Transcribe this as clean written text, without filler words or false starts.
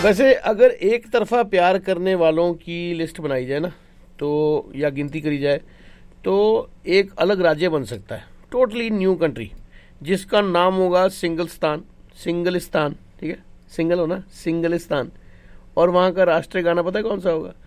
वैसे अगर एक तरफा प्यार करने वालों की लिस्ट बनाई जाए ना, तो या गिनती करी जाए, तो एक अलग राज्य बन सकता है, टोटली न्यू कंट्री, जिसका नाम होगा सिंगलिस्तान। ठीक है, सिंगल हो ना, सिंगलिस्तान। और वहाँ का राष्ट्रीय गाना पता है कौन सा होगा?